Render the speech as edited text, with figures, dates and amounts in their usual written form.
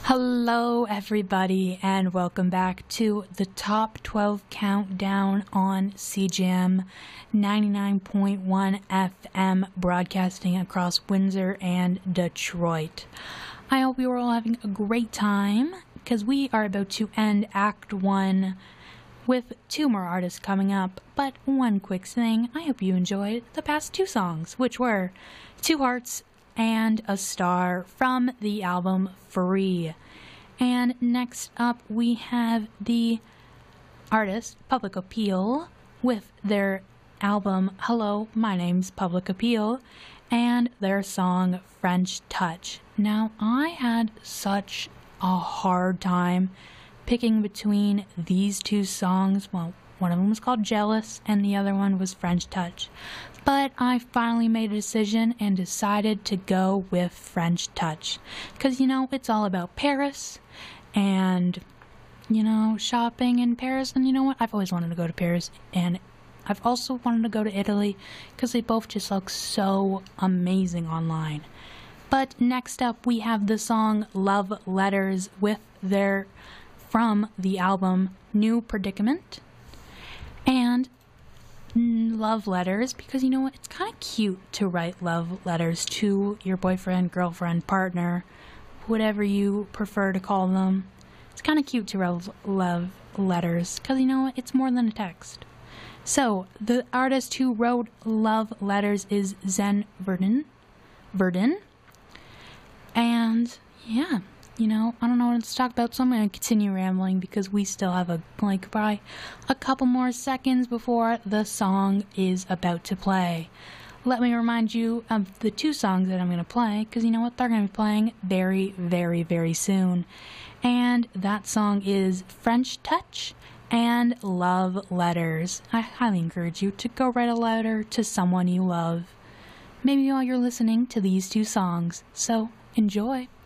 Hello, everybody, and welcome back to the Top 12 Countdown on CJAM 99.1 FM, broadcasting across Windsor and Detroit. I hope you are all having a great time, because we are about to end Act 1 with two more artists coming up. But one quick thing, I hope you enjoyed the past two songs, which were Two Hearts and A Star from the album Free. And next up we have the artist Public Appeal with their album Hello, My Name's Public Appeal and their song French Touch. Now, I had such a hard time picking between these two songs. Well, one of them was called Jealous and the other one was French Touch. But I finally made a decision and decided to go with French Touch. Because, it's all about Paris and, shopping in Paris. And you know what? I've always wanted to go to Paris. And I've also wanted to go to Italy because they both just look so amazing online. But next up, we have the song Love Letters from the album New Predicament. And love letters, because it's kind of cute to write love letters to your boyfriend, girlfriend, partner, whatever you prefer to call them. It's kind of cute to write love letters, because it's more than a text. So the artist who wrote love letters is Zen Verdon. And yeah, I don't know what to talk about, so I'm going to continue rambling because we still have probably a couple more seconds before the song is about to play. Let me remind you of the two songs that I'm going to play, because they're going to be playing very, very, very soon. And that song is French Touch and Love Letters. I highly encourage you to go write a letter to someone you love, maybe while you're listening to these two songs. So, enjoy.